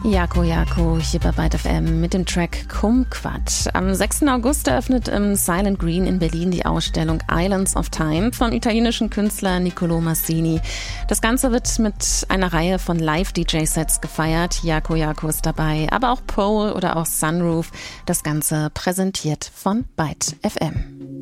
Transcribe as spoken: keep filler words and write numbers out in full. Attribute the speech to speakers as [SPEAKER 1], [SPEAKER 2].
[SPEAKER 1] Jako Jako hier bei Byte F M mit dem Track Kumquat. Am sechsten August eröffnet im Silent Green in Berlin die Ausstellung Islands of Time vom italienischen Künstler Niccolò Massini. Das Ganze wird mit einer Reihe von Live-D J-Sets gefeiert. Jako Jako ist dabei, aber auch Pole oder auch Sunroof. Das Ganze präsentiert von Byte F M.